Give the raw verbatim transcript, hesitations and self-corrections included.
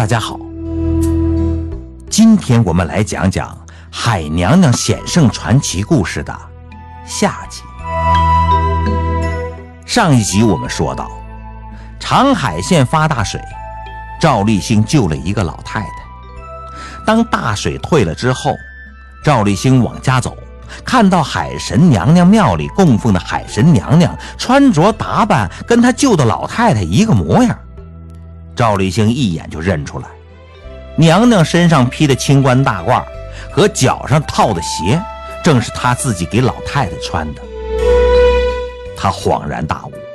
家好，今天我们来讲讲海娘娘显圣传奇故事的下集。上一集我们说到，长海县发大水，赵立兴救了一个老太太。当大水退了之后，赵立兴往家走，看到海神娘娘庙里供奉的海神娘娘穿着打扮跟他救的老太太一个模样，赵立兴一眼就认出来，娘娘身上披的青冠大褂和脚上套的鞋正是他自己给老太太穿的。他恍然大悟，